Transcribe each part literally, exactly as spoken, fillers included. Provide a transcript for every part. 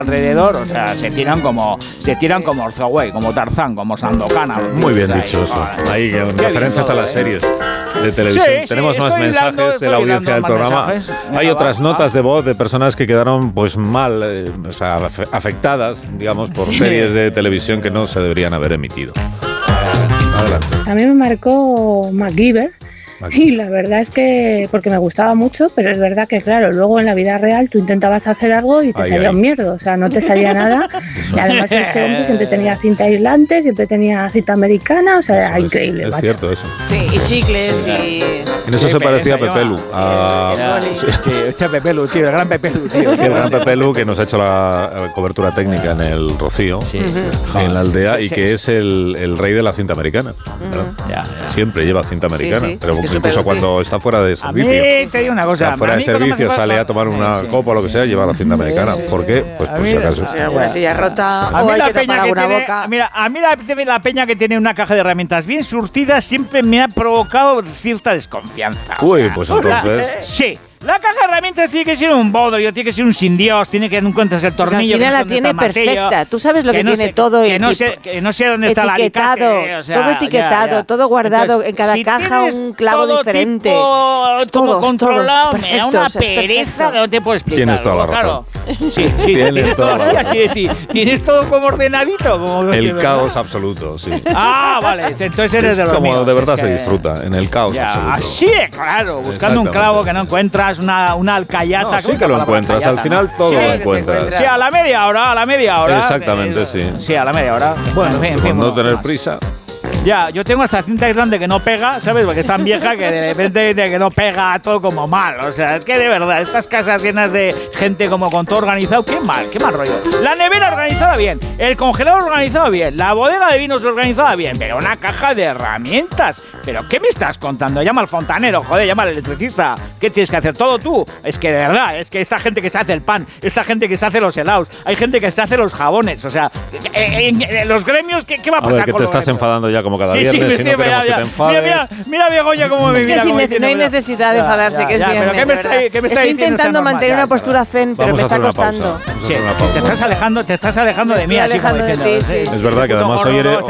alrededor, o sea, se tiran como se tiran como Orzoway, como Tarzán, como Sandokan. Muy bien dicho eso. Ahí, en referencias a las series de televisión. Sí, Tenemos sí, más mensajes hilando, de la audiencia del programa. Mensajes. Hay Venga, otras va, notas va. de voz de personas que quedaron pues mal, eh, o sea, afectadas, digamos, por sí. series de televisión que no se deberían haber emitido. Adelante. A mí me marcó MacGyver. Y la verdad es que, porque me gustaba mucho, pero es verdad que, claro, luego en la vida real tú intentabas hacer algo y te ay, salía ay. un mierdo, o sea, no te salía nada. Y además este hombre siempre tenía cinta aislante, siempre tenía cinta americana, o sea, eso era es, increíble, Es macho. cierto eso. Sí, y chicles y... En eso sí, se parecía a Pepelu. A... Sí, este Pepelu, tío, el gran Pepelu, tío. Sí, el gran Pepelu que nos ha hecho la cobertura técnica en el Rocío, sí. uh-huh. en la aldea, sí, sí, y que sí. es el, el rey de la cinta americana. Uh-huh. Ya, ya. Siempre lleva cinta americana, sí, sí. pero es incluso cuando está fuera de servicio. A mí te digo una cosa. Está fuera de servicio, sale a tomar una sí, copa o lo que sea, lleva la cinta americana. Sí, sí, ¿por qué? Pues por si acaso. Alguna silla rota a o mí hay la que peña tapar que alguna tiene, boca. Mira, a mí la, la peña que tiene una caja de herramientas bien surtida siempre me ha provocado cierta desconfianza. Uy, pues entonces... Sí. La caja de herramientas tiene que ser un bodrio, tiene que ser un sin Dios, tiene que no encuentras el tornillo. Pues al final la tiene perfecta. Tú sabes lo que, que no tiene sé, todo. Que no, sé, que no sé dónde está el alicate. O sea, todo etiquetado, ya, ya. todo guardado. Entonces, en cada si caja un clavo todo diferente. Tipo, todos, controlado, todos, me da una pereza que no te puedo explicar. Tienes toda la razón. Claro. Sí, sí, tienes, tienes todo así, así de ti. Tienes todo como ordenadito. Como el caos absoluto, sí. Ah, vale. Entonces eres de los como míos. de verdad se disfruta, en el caos absoluto. Así de claro, buscando un clavo que no encuentras, una Callata, no, sí que lo encuentras, callata, al final ¿no? todo sí, lo encuentras. Sí, a la media hora, a la media hora. Exactamente, eh, sí. Sí, a la media hora. Bueno, en fin, por en fin, no bueno, tener más. prisa. Ya, yo tengo esta cinta aislante que no pega, ¿sabes? Porque es tan vieja que de repente de que no pega todo como mal. O sea, es que de verdad, estas casas llenas de gente como con todo organizado, qué mal, qué mal rollo. La nevera organizada bien, el congelador organizado bien, la bodega de vinos organizada bien, pero una caja de herramientas. ¿Pero qué me estás contando? Llama al fontanero, joder, llama al electricista. ¿Qué tienes que hacer? Todo tú. Es que de verdad, es que esta gente que se hace el pan, esta gente que se hace los helados, hay gente que se hace los jabones. O sea, en, en, en los gremios, ¿qué, qué va a pasar? A ver, que con te los estás gremios? enfadando ya como cada sí, viernes, sí, me si estoy, no queremos ya, que te enfades. Mira, mira, mira Begoña cómo me es mira. Que como sin diciendo, no hay necesidad de enfadarse, ya, ya, que es ya, viernes. Pero ¿qué me está, ¿qué me está Estoy intentando mantener una postura zen, pero me está costando. Sí, te estás alejando, te estás alejando de mí, así como diciendo. Es verdad que además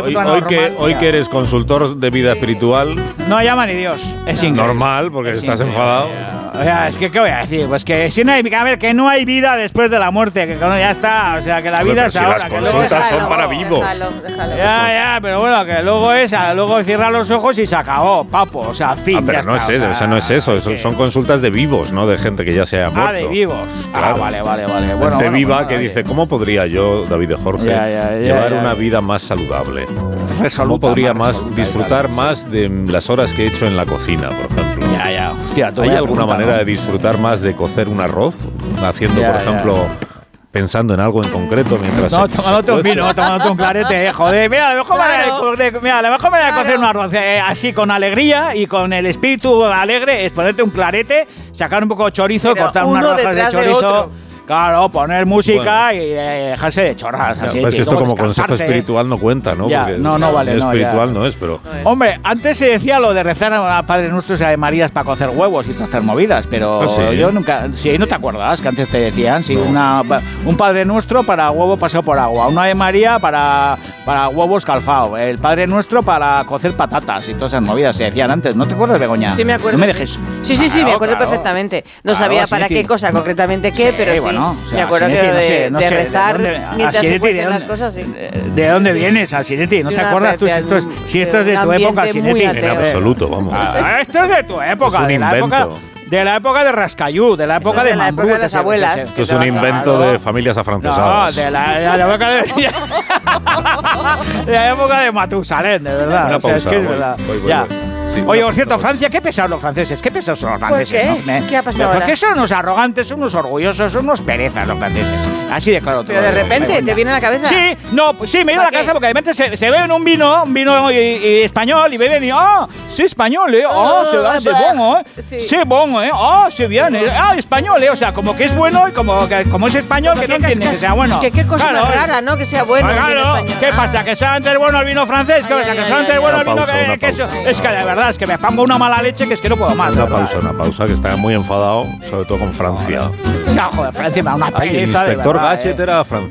hoy que eres consultor de vida espiritual. No llama ni Dios. Es increíble. Normal, porque es estás enfadado. O sea, es que, ¿qué voy a decir? Pues que si no hay, a ver, que no hay vida después de la muerte, que ya está, o sea, que la vida es si ahora. Las que consultas luego son para vivos. Déjalo, déjalo. Ya, ya, pero bueno, que luego es, luego cierra los ojos y se acabó, papo, o sea, fin. Ah, pero ya no está, es eso, o sea, o sea, no es eso, que... son consultas de vivos, no de gente que ya se ha muerto. Ah, de vivos. Claro. Ah, vale, vale, vale. Bueno, gente bueno, viva bueno, que oye. dice, ¿cómo podría yo, David de Jorge, ya, ya, ya, llevar ya, ya. una vida más saludable? Resoluta, ¿Cómo podría más, más resoluta, disfrutar claro, más de las horas que he hecho en la cocina, por ejemplo? Ya, ya, hostia, ¿Hay alguna manera ¿no? de disfrutar más de cocer un arroz? Haciendo, ya, por ejemplo, ya. pensando en algo en concreto mientras... No, tomándote un vino, tomándote un clarete, eh, joder. Mira, la mejor claro. manera de, mira, la mejor manera claro. de cocer un arroz eh, así, con alegría y con el espíritu alegre, es ponerte un clarete, sacar un poco de chorizo, pero cortar unas rojas de chorizo... De Claro, poner música bueno. y eh, dejarse de chorras. Ya, así, es que esto como descansarse. consejo espiritual no cuenta, ¿no? Ya, Porque no, no vale. No, espiritual ya. no es, pero... Hombre, antes se decía lo de rezar a Padre Nuestro y a Marías para cocer huevos y todas estas movidas, pero ¿Ah, sí? yo nunca... Sí, ¿no te acuerdas que antes te decían? Sí, no. una, un Padre Nuestro para huevo paseo por agua, una de María para, para huevos calfao, el Padre Nuestro para cocer patatas y todas esas movidas se decían antes. ¿No te acuerdas, Begoña? Sí, me acuerdo. No me dejes... Sí, sí, sí, claro, me acuerdo claro. perfectamente. No claro, sabía para Sineti. qué cosa concretamente qué, sí, pero sí. Bueno, o sea, me acuerdo Sineti, que de, no sé, no de sé, rezar ¿de dónde, mientras Sineti, se cuecen ¿de las dónde, cosas, sí. ¿De dónde vienes, Sineti? ¿No te acuerdas tú si esto es, si esto es de tu época, Sineti? En absoluto, vamos. Ah, esto es de tu época, es un de la invento. época... De la época de Rascayú, de la época de, de la Mambrú, época de las abuelas. Esto es un invento de familias afrancesadas. No, de la, de la época de, de la época de Matusalén, de verdad. Una o sea, pausa, es que es voy, verdad. voy, voy, ya. voy. Sí, Oye, por cierto, Francia, qué pesados los franceses, qué pesados son los franceses. ¿Por qué? ¿no? ¿Qué ha pasado Porque ahora? son unos arrogantes, son unos orgullosos, son unos perezas los franceses. Así de claro. Pero de repente, ¿te viene a la cabeza? Sí, no, pues sí, me viene a la cabeza porque de repente se, se beben un vino, un vino y, y español y beben y ¡ah! Sí, español, ¿eh? ¡Ah! Oh, c'est bon, ¿eh? Sí. C'est bon, ¿eh? ¡Ah! C'est bien, ¿eh? ¡Ah! Español, ¿eh? O sea, como que es bueno y como, que, como es español, como que no entiende que sea bueno. Que qué cosa claro, más rara, ¿no? Que sea bueno. Claro, ¿qué pasa? ¿Que solamente es bueno el vino francés? ¿Qué pasa? ¿Que solamente es bueno el vino que, que eso? Es que de verdad. verdad, es que me pongo una mala leche que es que no puedo más. Una pausa, una pausa, que está muy enfadado, sobre todo con Francia. No, joder, Francia me da una pereza. El inspector de verdad, Gadget eh. era francés.